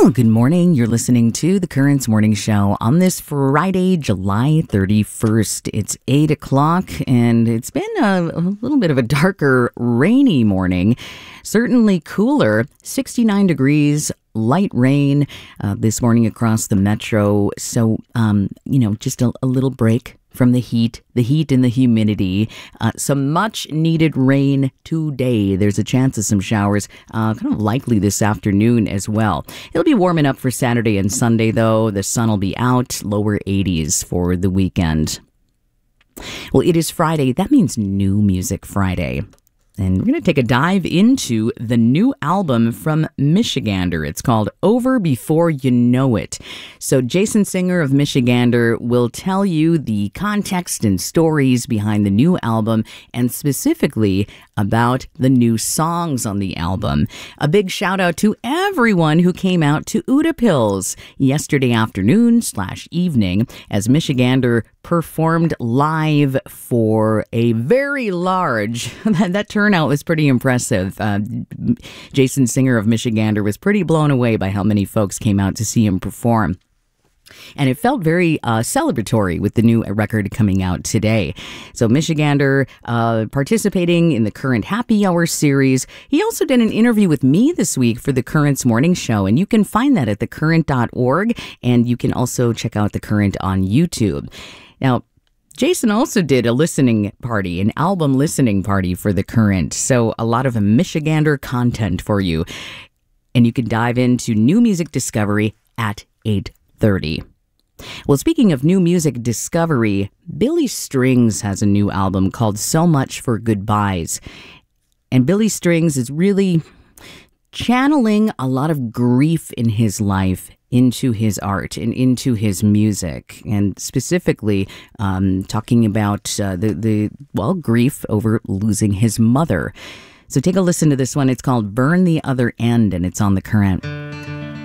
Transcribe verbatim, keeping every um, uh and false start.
Well, good morning. You're listening to the Currents Morning Show on this Friday, July thirty-first. It's eight o'clock, and it's been a, a little bit of a darker, rainy morning. Certainly cooler, sixty-nine degrees, light rain uh, this morning across the metro. So, um, you know, just a, a little break from the heat, the heat and the humidity. Uh, some much needed rain today. There's a chance of some showers, uh, kind of likely this afternoon as well. It'll be warming up for Saturday and Sunday, though. The sun will be out, lower eighties for the weekend. Well, it is Friday. That means New Music Friday. And we're going to take a dive into the new album from Michigander. It's called Over Before You Know It. So Jason Singer of Michigander will tell you the context and stories behind the new album, and specifically about the new songs on the album. A big shout out to everyone who came out to Utapils yesterday afternoon slash evening as Michigander performed live for a very large, that, that turnout was pretty impressive. Uh, Jason Singer of Michigander was pretty blown away by how many folks came out to see him perform. And it felt very uh, celebratory with the new record coming out today. So Michigander uh, participating in the Current Happy Hour series. He also did an interview with me this week for the Currents Morning Show, and you can find that at the current dot org, and you can also check out the Current on YouTube. Now, Jason also did a listening party, an album listening party for the Current. So a lot of Michigander content for you. And you can dive into new music discovery at eight thirty. Well, speaking of new music discovery, Billy Strings has a new album called So Much for Goodbyes. And Billy Strings is really channeling a lot of grief in his life into his art and into his music, and specifically um, talking about uh, the, the, well, grief over losing his mother. So take a listen to this one. It's called Burn the Other End, and it's on the Current.